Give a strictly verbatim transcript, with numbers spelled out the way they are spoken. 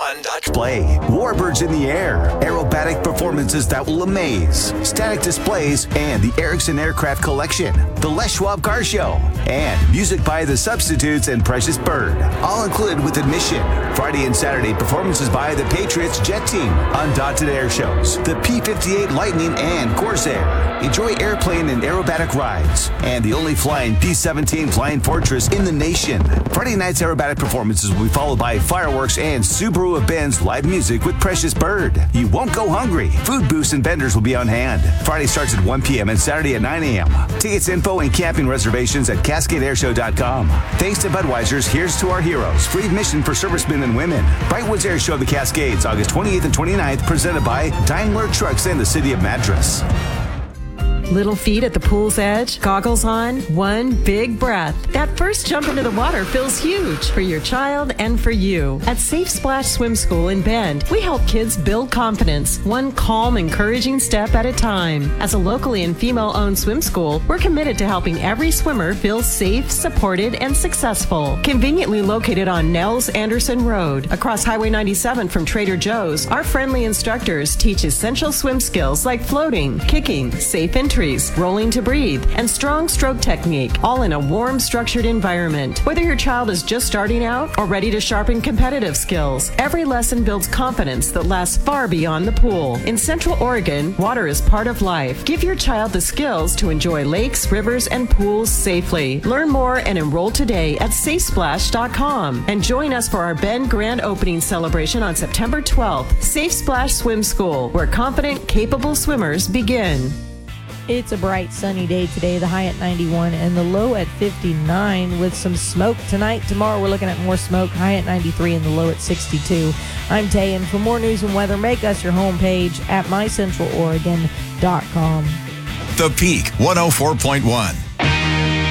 one Play, Warbirds in the Air, aerobatic performances that will amaze, static displays, and the Ericsson Aircraft Collection, the Les Schwab Car Show, and music by The Substitutes and Precious Bird, all included with admission. Friday and Saturday, performances by the Patriots Jet Team, Undaunted Air Shows, the P fifty-eight Lightning and Corsair. Enjoy airplane and aerobatic rides, and the only flying P seventeen Flying Fortress in the nation. Friday night's aerobatic performances will be followed by fireworks and Subaru of Benz live music with Precious Bird. You won't go hungry. Food booths and vendors will be on hand. Friday starts at one p.m. and Saturday at nine a.m. Tickets, info, and camping reservations at Cascade Air Show dot com. Thanks to Budweiser's Here's to Our Heroes, free admission for servicemen and women. Brightwoods Air Show of the Cascades, August twenty-eighth and twenty-ninth, presented by Daimler Trucks and the City of Madras. Little feet at the pool's edge, goggles on, one big breath. That first jump into the water feels huge for your child and for you. At Safe Splash Swim School in Bend, we help kids build confidence, one calm, encouraging step at a time. As a locally and female-owned swim school, we're committed to helping every swimmer feel safe, supported, and successful. Conveniently located on Nels Anderson Road, across Highway ninety-seven from Trader Joe's, our friendly instructors teach essential swim skills like floating, kicking, safe entry, rolling to breathe, and strong stroke technique, all in a warm, structured environment. Whether your child is just starting out or ready to sharpen competitive skills, every lesson builds confidence that lasts far beyond the pool. In Central Oregon, water is part of life. Give your child the skills to enjoy lakes, rivers, and pools safely. Learn more and enroll today at safe splash dot com. And join us for our Bend Grand Opening celebration on September twelfth. Safe Splash Swim School, where confident, capable swimmers begin. It's a bright, sunny day today, the high at ninety-one and the low at fifty-nine with some smoke tonight. Tomorrow we're looking at more smoke, high at ninety-three and the low at sixty-two. I'm Tay, and for more news and weather, make us your homepage at my central oregon dot com. The Peak one oh four point one.